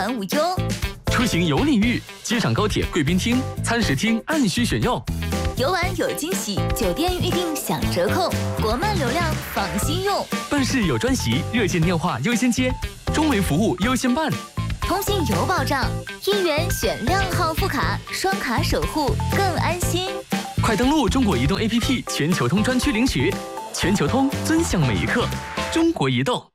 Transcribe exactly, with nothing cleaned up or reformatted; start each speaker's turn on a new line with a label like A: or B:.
A: 款无忧。
B: 出行有礼遇，机场高铁贵宾厅、餐食厅按需选用。
A: 游玩有惊喜，酒店预订享折扣，国漫流量放心用。
B: 办事有专席，热线电话优先接，中维服务优先办。
A: 通信有保障，一元选靓号副卡，双卡守护更安心。
B: 快登录中国移动 A P P 全球通专区领取，全球通尊享每一刻。中国移动。